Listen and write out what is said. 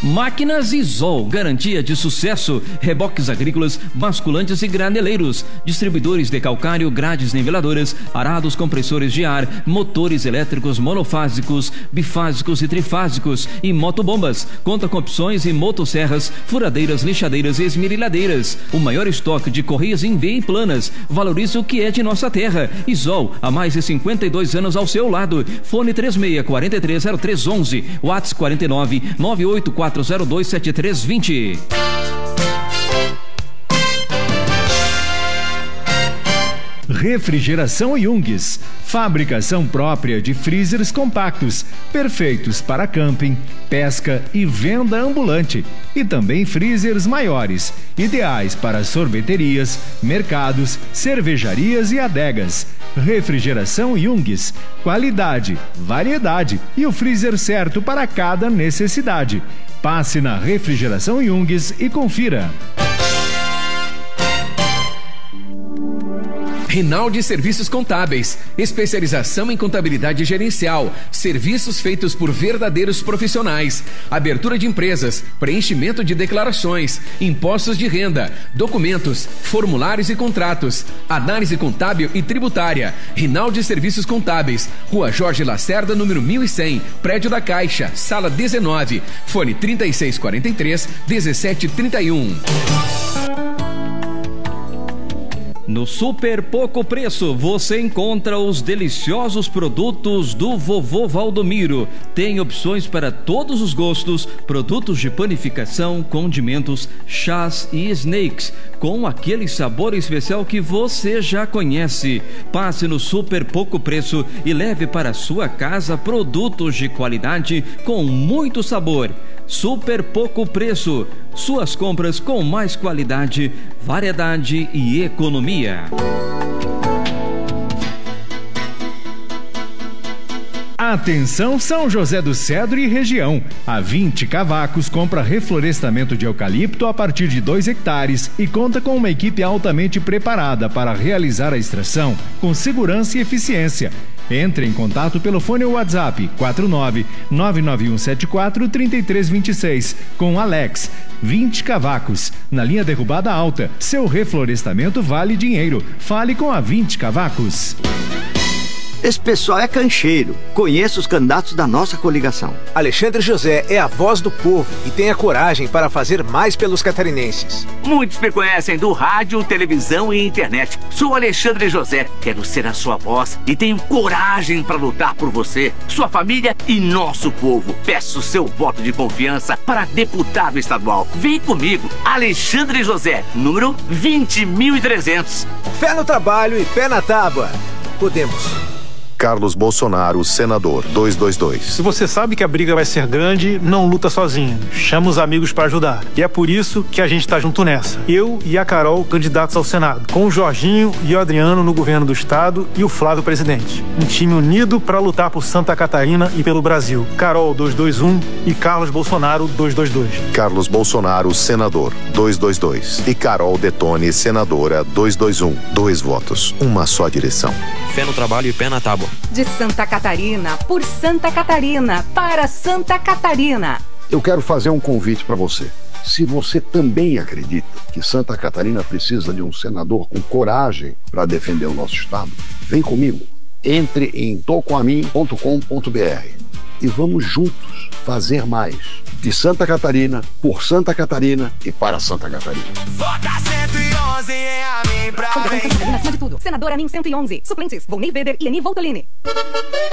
Máquinas Isol, garantia de sucesso. Reboques agrícolas, basculantes e graneleiros. Distribuidores de calcário, grades niveladoras, arados, compressores de ar, motores elétricos monofásicos, bifásicos e trifásicos e motobombas. Conta com opções em motosserras, furadeiras, lixadeiras e esmerilhadeiras. O maior estoque de correias em V e planas. Valorize o que é de nossa terra. Isol, há mais de 52 anos ao seu lado. Fone 36430311, WhatsApp 49984027320. Refrigeração Jungs, fabricação própria de freezers compactos, perfeitos para camping, pesca e venda ambulante. E também freezers maiores, ideais para sorveterias, mercados, cervejarias e adegas. Refrigeração Jungs, qualidade, variedade e o freezer certo para cada necessidade. Passe na Refrigeração Jungs e confira. Rinaldi Serviços Contábeis, especialização em contabilidade gerencial, serviços feitos por verdadeiros profissionais, abertura de empresas, preenchimento de declarações, impostos de renda, documentos, formulários e contratos, análise contábil e tributária. Rinaldi Serviços Contábeis, Rua Jorge Lacerda, número 1100, Prédio da Caixa, Sala 19, fone 3643-1731. No Super Pouco Preço, você encontra os deliciosos produtos do Vovô Valdomiro. Tem opções para todos os gostos, produtos de panificação, condimentos, chás e snacks, com aquele sabor especial que você já conhece. Passe no Super Pouco Preço e leve para sua casa produtos de qualidade com muito sabor. Super Pouco Preço, suas compras com mais qualidade, variedade e economia. Atenção São José do Cedro e região. A 20 Cavacos compra reflorestamento de eucalipto a partir de 2 hectares e conta com uma equipe altamente preparada para realizar a extração com segurança e eficiência. Entre em contato pelo fone ou WhatsApp 49-99174-3326 com Alex. 20 Cavacos, na linha Derrubada Alta. Seu reflorestamento vale dinheiro. Fale com a 20 Cavacos. Esse pessoal é cancheiro. Conheço os candidatos da nossa coligação. Alexandre José é a voz do povo e tem a coragem para fazer mais pelos catarinenses. Muitos me conhecem do rádio, televisão e internet. Sou Alexandre José, quero ser a sua voz e tenho coragem para lutar por você, sua família e nosso povo. Peço seu voto de confiança para deputado estadual. Vem comigo, Alexandre José, número 20.300. Fé no trabalho e pé na tábua. Podemos. Carlos Bolsonaro, senador, 222. Se você sabe que a briga vai ser grande, não luta sozinho. Chama os amigos para ajudar. E é por isso que a gente tá junto nessa. Eu e a Carol, candidatos ao Senado. Com o Jorginho e o Adriano no governo do estado e o Flávio presidente. Um time unido para lutar por Santa Catarina e pelo Brasil. Carol, 221 e Carlos Bolsonaro, 222. Carlos Bolsonaro, senador, 222. E Carol Detone, senadora, 221. 2 votos, uma só direção. Fé no trabalho e pé na tábua. De Santa Catarina, por Santa Catarina, para Santa Catarina. Eu quero fazer um convite para você. Se você também acredita que Santa Catarina precisa de um senador com coragem para defender o nosso estado, vem comigo. Entre em tocoamin.com.br e vamos juntos fazer mais. De Santa Catarina, por Santa Catarina e para Santa Catarina. Vota 111 em Amin pra Catarina acima de tudo. Senador Amin 111. Suplentes: Volney Weber e Eni Voltolini.